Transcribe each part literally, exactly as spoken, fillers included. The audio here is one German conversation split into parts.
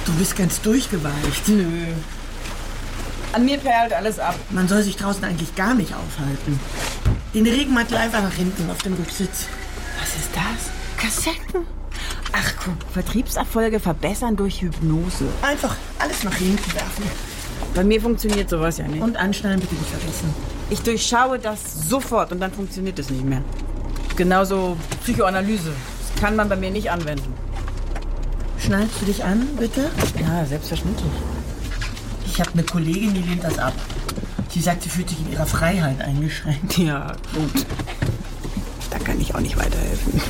du bist ganz durchgeweicht. Nö. An mir perlt alles ab. Man soll sich draußen eigentlich gar nicht aufhalten. Den Regenmantel einfach nach hinten auf dem Rücksitz. Was ist das? Kassetten? Ach guck, Vertriebserfolge verbessern durch Hypnose. Einfach alles nach hinten werfen. Bei mir funktioniert sowas ja nicht. Und anschnallen bitte nicht vergessen. Ich durchschaue das sofort und dann funktioniert es nicht mehr. Genauso Psychoanalyse. Das kann man bei mir nicht anwenden. Schnallst du dich an, bitte? Ja, selbstverständlich. Ich habe eine Kollegin, die lehnt das ab. Sie sagt, sie fühlt sich in ihrer Freiheit eingeschränkt. Ja, gut. Da kann ich auch nicht weiterhelfen.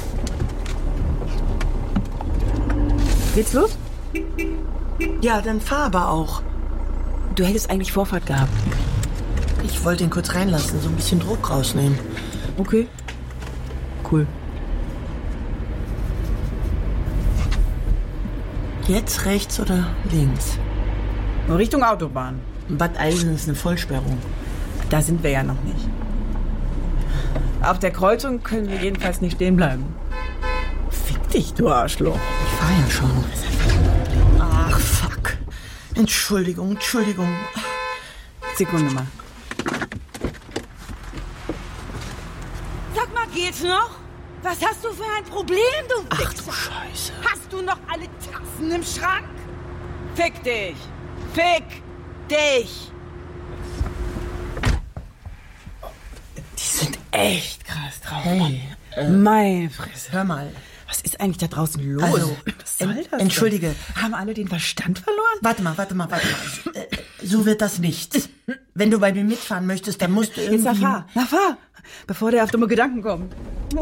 Geht's los? Ja, dann fahr aber auch. Du hättest eigentlich Vorfahrt gehabt. Ich wollte ihn kurz reinlassen, so ein bisschen Druck rausnehmen. Okay. Cool. Jetzt rechts oder links? Richtung Autobahn. Bad Eilsen ist eine Vollsperrung. Da sind wir ja noch nicht. Auf der Kreuzung können wir jedenfalls nicht stehen bleiben. Fick dich, du Arschloch. Ich fahr ja schon. Ach, fuck. Entschuldigung, Entschuldigung. Sekunde mal. Sag mal, geht's noch? Was hast du für ein Problem, du Ach Wichser? du Scheiße. Hast du noch alle Tassen im Schrank? Fick dich. Fick dich. Die sind echt krass drauf. Hey, äh, Meine Fresse. hör mal. Was ist eigentlich da draußen los? Also, Was soll en- das entschuldige. denn? Haben alle den Verstand verloren? Warte mal, warte mal, warte mal. Äh, So wird das nichts. Wenn du bei mir mitfahren möchtest, dann musst du Jetzt na irgendwie... fahr, na fahr. Bevor der auf dumme Gedanken kommt.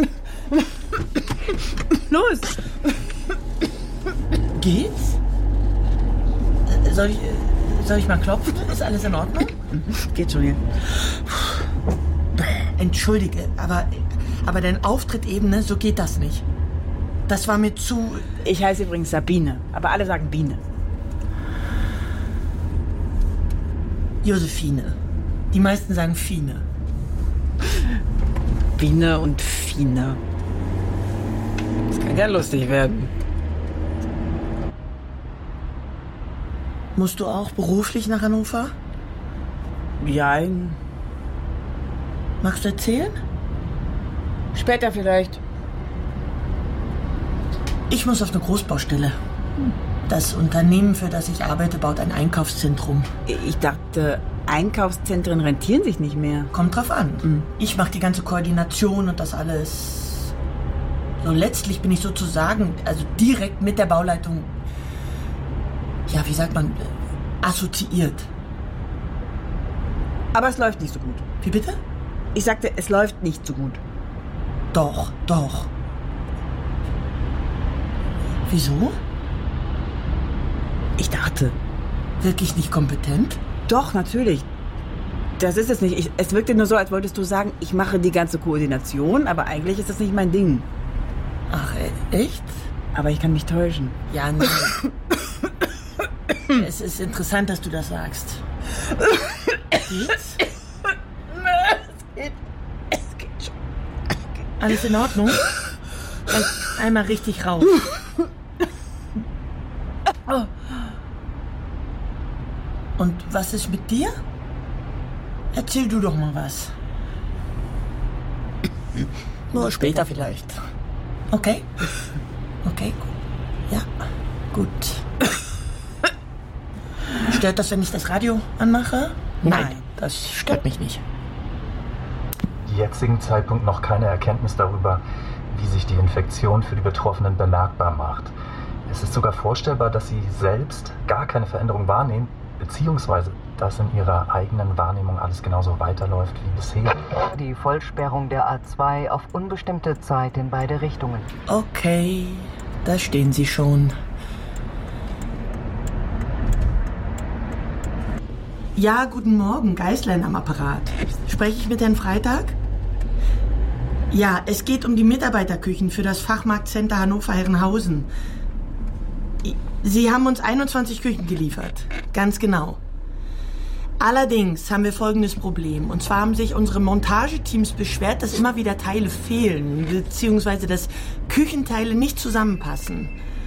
Los. Geht's? Äh, Soll ich, äh, soll ich mal klopfen? Ist alles in Ordnung? Geht schon hier. Entschuldige, aber, aber dein Auftritt eben, ne, so geht das nicht. Das war mir zu... Ich heiße übrigens Sabine, aber alle sagen Biene. Josephine. Die meisten sagen Fine. Biene und Fine. Das kann ja lustig werden. Musst du auch beruflich nach Hannover? Ja, Magst du erzählen? später vielleicht. Ich muss auf eine Großbaustelle. Das Unternehmen, für das ich arbeite, baut ein Einkaufszentrum. Ich dachte, Einkaufszentren rentieren sich nicht mehr. Kommt drauf an. Ich mache die ganze Koordination und das alles. So letztlich bin ich sozusagen, also direkt mit der Bauleitung, ja, wie sagt man, assoziiert. Aber es läuft nicht so gut. Wie bitte? Ich sagte, es läuft nicht so gut. Doch, doch. Wieso? Ich dachte. Wirklich nicht kompetent? Doch, natürlich. Das ist es nicht. Ich, es wirkte nur so, als wolltest du sagen, ich mache die ganze Koordination, aber eigentlich ist das nicht mein Ding. Ach, e- echt? Aber ich kann mich täuschen. Ja, nee. Es ist interessant, dass du das sagst. Geht's? Es geht, es geht schon. Alles in Ordnung? Ein, einmal richtig raus. Und was ist mit dir? Erzähl du doch mal was. Nur später vielleicht. Okay? Okay, gut. Ja, gut. Stört das, wenn ich das Radio anmache? Nein. Das stört mich nicht. Jetzigen Zeitpunkt noch keine Erkenntnis darüber, wie sich die Infektion für die Betroffenen bemerkbar macht. Es ist sogar vorstellbar, dass sie selbst gar keine Veränderung wahrnehmen, beziehungsweise dass in ihrer eigenen Wahrnehmung alles genauso weiterläuft wie bisher. Die Vollsperrung der A zwei auf unbestimmte Zeit in beide Richtungen. Okay, da stehen sie schon. Ja, guten Morgen, Geißlein am Apparat. Spreche ich mit Herrn Freitag? Ja, es geht um die Mitarbeiterküchen für das Fachmarktcenter Hannover-Herrenhausen. Sie haben uns einundzwanzig Küchen geliefert. Ganz genau. Allerdings haben wir folgendes Problem. Und zwar haben sich unsere Montageteams beschwert, dass immer wieder Teile fehlen, beziehungsweise dass Küchenteile nicht zusammenpassen.